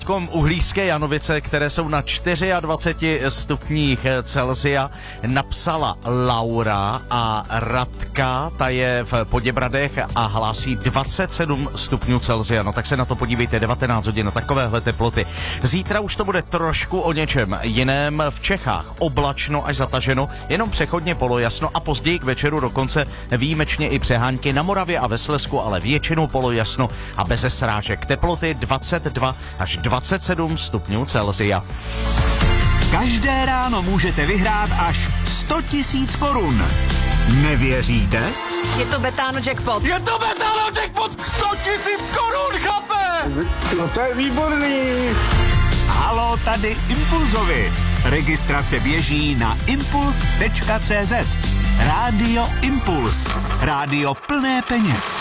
teďkom uhlířské Janovice, které jsou na 24 stupních Celsia, napsala Laura a Radka, ta je v Poděbradech a hlásí 27 stupňů Celsia. No tak se na to podívejte, 19 hodin, takovéhle teploty. Zítra už to bude trošku o něčem jiném. V Čechách oblačno až zataženo, jenom přechodně polojasno a později k večeru dokonce výjimečně i přehánky na Moravě a ve Slezsku, ale většinou polojasno a bez srážek. Teploty 22 až 27 stupňů Celsia. Každé ráno můžete vyhrát až 100 000 korun. Nevěříte? Je to Betano jackpot. Je to Betano jackpot! 100 000 korun, chlape! No to je výborný. Halo, tady Impulzovi. Registrace běží na impuls.cz. Rádio Impuls. Rádio plné peněz.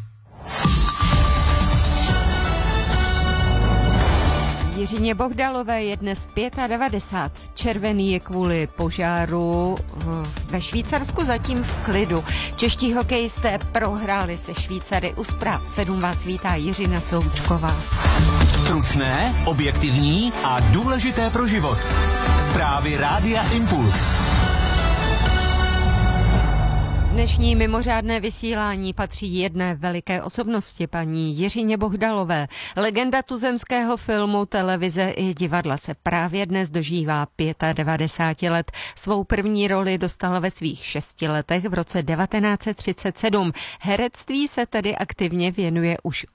Jiřině Bohdalové je dnes 95. Červený je kvůli požáru ve Švýcarsku zatím v klidu. Čeští hokejisté prohráli se Švýcary. U zpráv 7 vás vítá Jiřina Součková. Stručné, objektivní a důležité pro život. Zprávy Rádia Impuls. Dnešní mimořádné vysílání patří jedné veliké osobnosti, paní Jiřině Bohdalové. Legenda tuzemského filmu, televize i divadla se právě dnes dožívá 95 let. Svou první roli dostala ve svých 6 letech v roce 1937. Herectví se tedy aktivně věnuje už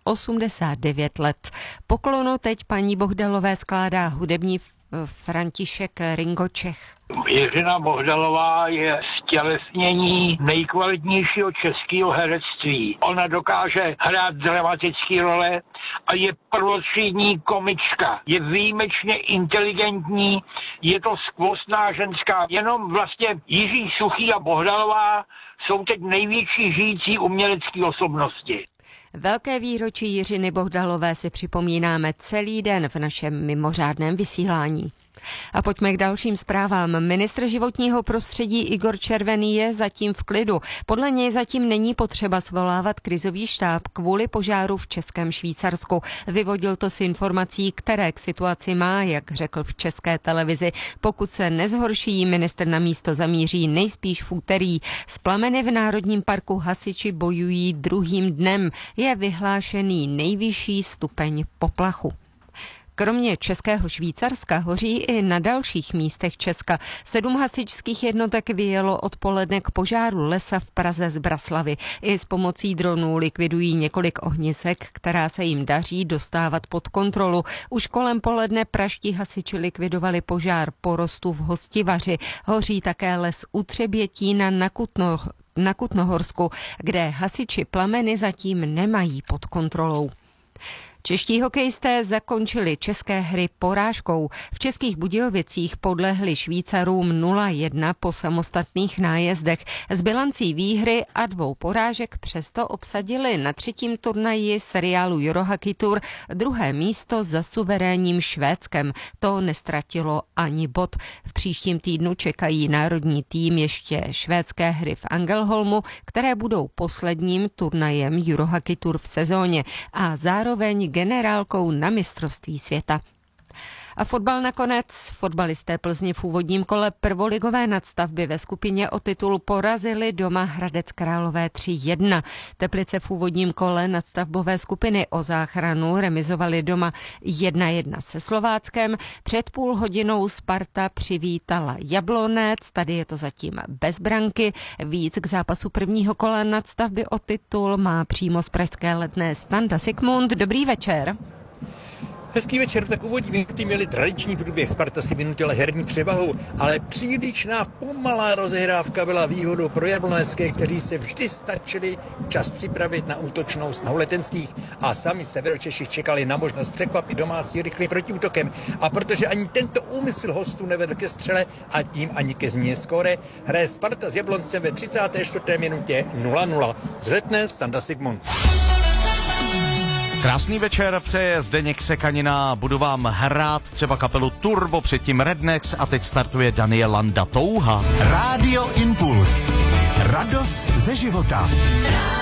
89 let. Poklonu teď paní Bohdalové skládá hudební František Ringo Čech. Jiřina Bohdalová je stělesnění nejkvalitnějšího českého herectví. Ona dokáže hrát dramatické role a je prvotřídní komička. Je výjimečně inteligentní, je to skvostná ženská. Jenom vlastně Jiří Suchý a Bohdalová jsou teď největší žijící umělecké osobnosti. Velké výročí Jiřiny Bohdalové si připomínáme celý den v našem mimořádném vysílání. A pojďme k dalším zprávám. Ministr životního prostředí Igor Červený je zatím v klidu. Podle něj zatím není potřeba svolávat krizový štáb kvůli požáru v Českém Švýcarsku. Vyvodil to z informací, které k situaci má, jak řekl v České televizi. Pokud se nezhorší, ministr na místo zamíří nejspíš v úterý. S plameny v Národním parku hasiči bojují druhým dnem. Je vyhlášený nejvyšší stupeň poplachu. Kromě Českého Švýcarska hoří i na dalších místech Česka. 7 hasičských jednotek vyjelo odpoledne k požáru lesa v Praze z Braslavy. I s pomocí dronů likvidují několik ohnisek, která se jim daří dostávat pod kontrolu. Už kolem poledne praští hasiči likvidovali požár porostu v Hostivaři. Hoří také les u Třebětína na Kutnohorsku, kde hasiči plameny zatím nemají pod kontrolou. Čeští hokejisté zakončili české hry porážkou. V Českých Budějovicích podlehli Švýcarům 0-1 po samostatných nájezdech. S bilancí výhry a 2 porážek přesto obsadili na 3. turnaji seriálu Eurohockey Tour druhé místo za suverénním Švédskem. To nestratilo ani bod. V příštím týdnu čekají národní tým ještě švédské hry v Angelholmu, které budou posledním turnajem Eurohockey Tour v sezóně a zároveň generálkou na mistrovství světa. A fotbal nakonec. Fotbalisté Plzně v úvodním kole prvoligové nadstavby ve skupině o titul porazili doma Hradec Králové 3-1. Teplice v úvodním kole nadstavbové skupiny o záchranu remizovali doma 1-1 se Slováckem. Před půl hodinou Sparta přivítala Jablonec, tady je to zatím bez branky. Víc k zápasu prvního kola nadstavby o titul má přímo z pražské Letné Standa Sigmund. Dobrý večer. Hezký večer, tak úvodní minuty měli tradiční průběh. Sparta si vynutila herní převahu, ale přílišná pomalá rozehrávka byla výhodou pro jablonecké, kteří se vždy stačili včas připravit na útočnou snahu Letenských a sami Severočeši čekali na možnost překvapit domácí rychlým protiútokem. A protože ani tento úmysl hostů nevedl ke střele a tím ani ke změně skóre, hraje Sparta s Jabloncem ve 34. minutě 0-0. Z Letné Standa Sigmund. Krásný večer přeje Zdeněk Sekanina, budu vám hrát třeba kapelu Turbo, předtím Rednex a teď startuje Daniel Landa Touha. Rádio Impuls. Radost ze života.